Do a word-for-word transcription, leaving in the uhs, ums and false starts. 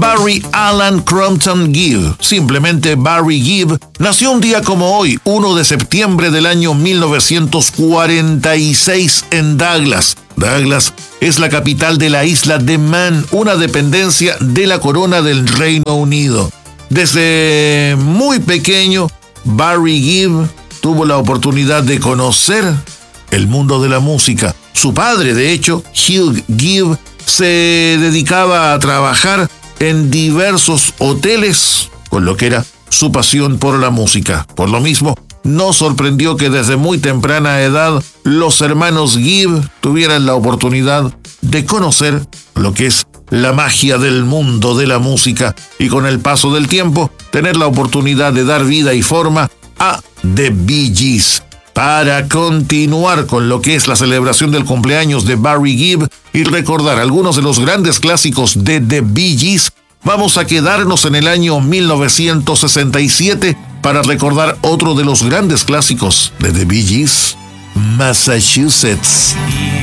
Barry Allen Crompton Gibb, simplemente Barry Gibb, nació un día como hoy, primero de septiembre del año mil novecientos cuarenta y seis en Douglas. Douglas es la capital de la isla de Man, una dependencia de la corona del Reino Unido. Desde muy pequeño, Barry Gibb tuvo la oportunidad de conocer el mundo de la música. Su padre, de hecho, Hugh Gibb, se dedicaba a trabajar en diversos hoteles, con lo que era su pasión por la música. Por lo mismo, no sorprendió que desde muy temprana edad los hermanos Gibb tuvieran la oportunidad de conocer lo que es la magia del mundo de la música y con el paso del tiempo tener la oportunidad de dar vida y forma a The Bee Gees. Para continuar con lo que es la celebración del cumpleaños de Barry Gibb y recordar algunos de los grandes clásicos de The Bee Gees, vamos a quedarnos en el año mil novecientos sesenta y siete para recordar otro de los grandes clásicos de The Bee Gees, Massachusetts.